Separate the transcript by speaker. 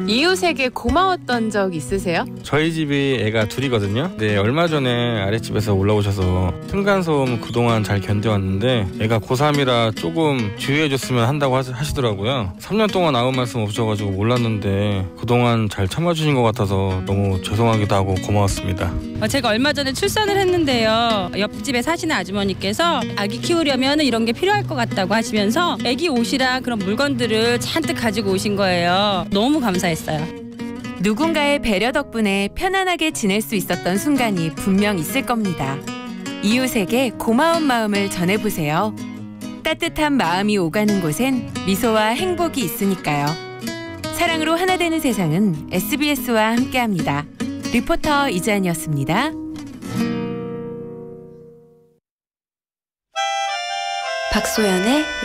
Speaker 1: 이웃에게 고마웠던 적 있으세요?
Speaker 2: 저희 집이 애가 둘이거든요. 네, 얼마 전에 아랫집에서 올라오셔서 층간소음 그동안 잘 견뎌왔는데 애가 고3이라 조금 주의해줬으면 한다고 하시더라고요. 3년 동안 아무 말씀 없으셔가지고 몰랐는데 그동안 잘 참아주신 것 같아서 너무 죄송하기도 하고 고마웠습니다.
Speaker 3: 제가 얼마 전에 출산을 했는데요. 옆집에 사시는 아주머니께서 아기 키우려면 이런 게 필요할 것 같다고 하시면서 아기 옷이랑 그런 물건들을 잔뜩 가지고 오신 거예요. 너무 감사했어요.
Speaker 1: 누군가의 배려 덕분에 편안하게 지낼 수 있었던 순간이 분명 있을 겁니다. 이웃에게 고마운 마음을 전해보세요. 따뜻한 마음이 오가는 곳엔 미소와 행복이 있으니까요. 사랑으로 하나 되는 세상은 SBS와 함께합니다. 리포터 이지안이었습니다.
Speaker 4: 박소연의